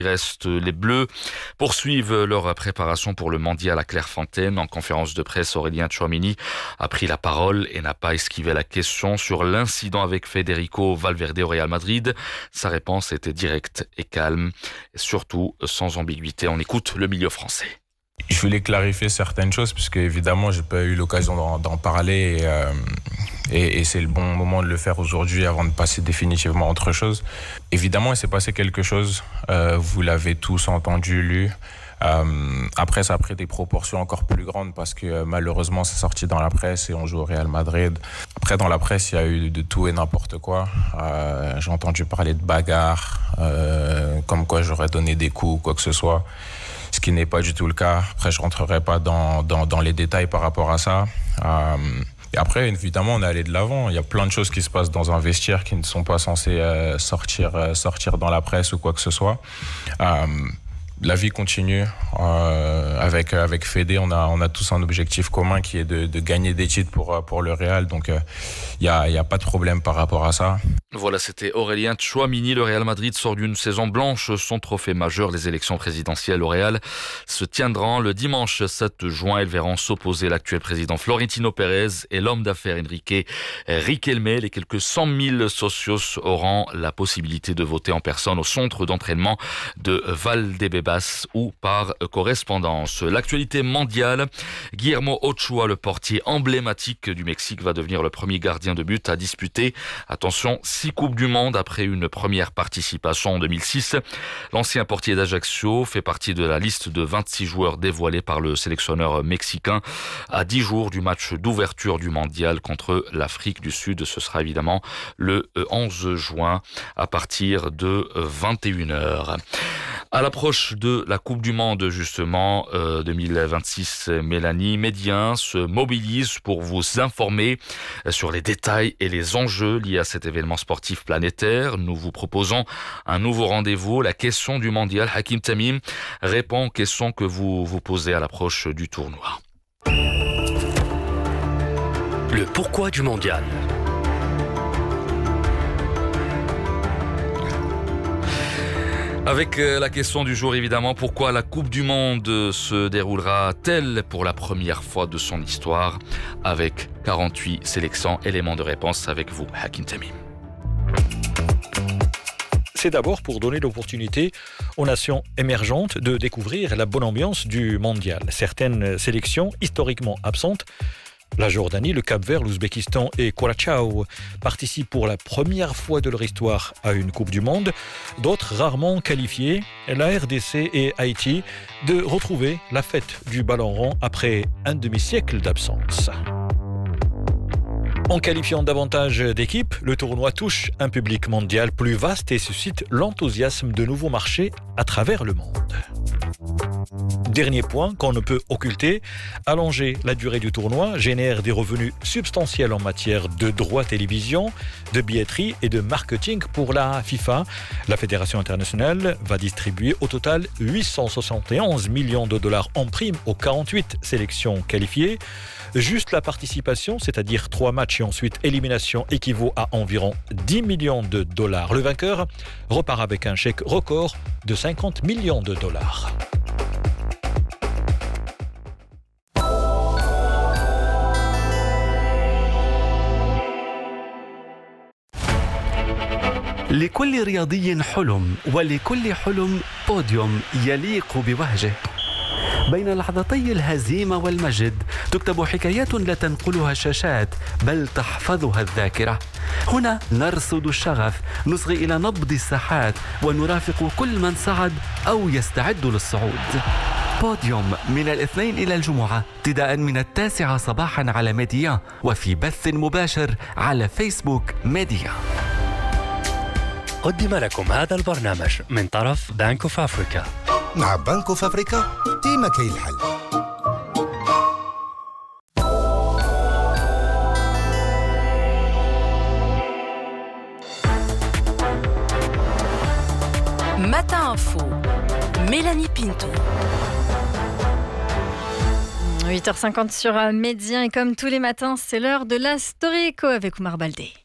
Les Bleus poursuivent leur préparation pour le mondial à Clairefontaine. En conférence de presse, Aurélien Tchouameni a pris la parole et n'a pas esquivé la question sur l'incident avec Federico Valverde au Real Madrid. Sa réponse était directe et calme, et surtout sans ambiguïté. On écoute le milieu français. Je voulais clarifier certaines choses puisque évidemment j'ai pas eu l'occasion d'en parler et c'est le bon moment de le faire aujourd'hui avant de passer définitivement à autre chose. Évidemment il s'est passé quelque chose, vous l'avez tous entendu, lu. Après ça a pris des proportions encore plus grandes parce que malheureusement c'est sorti dans la presse et on joue au Real Madrid. Après dans la presse il y a eu de tout et n'importe quoi. J'ai entendu parler de bagarre, comme quoi j'aurais donné des coups ou quoi que ce soit. Ce qui n'est pas du tout le cas. Après, je rentrerai pas dans les détails par rapport à ça. Et après, évidemment, on est allé de l'avant. Il y a plein de choses qui se passent dans un vestiaire qui ne sont pas censées sortir dans la presse ou quoi que ce soit. La vie continue. Avec Fédé, on a tous un objectif commun qui est de gagner des titres pour le Real. Donc, il y a pas de problème par rapport à ça. Voilà, c'était Aurélien Tchouameni. Le Real Madrid sort d'une saison blanche. Son trophée majeur, les élections présidentielles au Real, se tiendront le dimanche 7 juin. Elles verront s'opposer l'actuel président Florentino Pérez et l'homme d'affaires Enrique Riquelme. Les quelques 100 000 socios auront la possibilité de voter en personne au centre d'entraînement de Valdebebas ou par correspondance. L'actualité mondiale, Guillermo Ochoa, le portier emblématique du Mexique, va devenir le premier gardien de but à disputer, attention, 6 Coupes du Monde après une première participation en 2006. L'ancien portier d'Ajaccio fait partie de la liste de 26 joueurs dévoilés par le sélectionneur mexicain à 10 jours du match d'ouverture du mondial contre l'Afrique du Sud. Ce sera évidemment le 11 juin à partir de 21h. À l'approche de la Coupe du Monde, justement, 2026, Mélanie Médien se mobilise pour vous informer sur les détails et les enjeux liés à cet événement sportif planétaire. Nous vous proposons un nouveau rendez-vous. La question du mondial, Hakim Tamim répond aux questions que vous vous posez à l'approche du tournoi. Le pourquoi du mondial. Avec la question du jour, évidemment, pourquoi la Coupe du Monde se déroulera-t-elle pour la première fois de son histoire? Avec 48 sélections, éléments de réponse avec vous, Hakim Tamim. C'est d'abord pour donner l'opportunité aux nations émergentes de découvrir la bonne ambiance du mondial. Certaines sélections historiquement absentes, la Jordanie, le Cap-Vert, l'Ouzbékistan et Curaçao participent pour la première fois de leur histoire à une Coupe du Monde. D'autres rarement qualifiées, la RDC et Haïti, de retrouver la fête du ballon rond après un demi-siècle d'absence. En qualifiant davantage d'équipes, le tournoi touche un public mondial plus vaste et suscite l'enthousiasme de nouveaux marchés à travers le monde. Dernier point qu'on ne peut occulter, allonger la durée du tournoi génère des revenus substantiels en matière de droits télévision, de billetterie et de marketing pour la FIFA. La Fédération internationale va distribuer au total 871 millions de dollars en prime aux 48 sélections qualifiées. Juste la participation, c'est-à-dire 3 matchs et ensuite élimination, équivaut à environ 10 millions de dollars. Le vainqueur repart avec un chèque record de 50 millions de dollars. لكل رياضي حلم ولكل حلم بوديوم يليق بوهجه. بين لحظتي الهزيمة والمجد تكتب حكايات لا تنقلها الشاشات بل تحفظها الذاكرة. هنا نرصد الشغف، نصغي إلى نبض الساحات ونرافق كل من صعد أو يستعد للصعود. بوديوم من الاثنين إلى الجمعة ابتداء من 9 صباحا على ميديا وفي بث مباشر على فيسبوك ميديا. قدم لكم هذا البرنامج من طرف بانك اوف افريكا. مع بنك اوف افريكا ديما كاين الحل. Matin Info, Mélanie Pinto. 8h50 sur Médien et comme tous les matins, c'est l'heure de la Story Echo avec Oumar Baldé.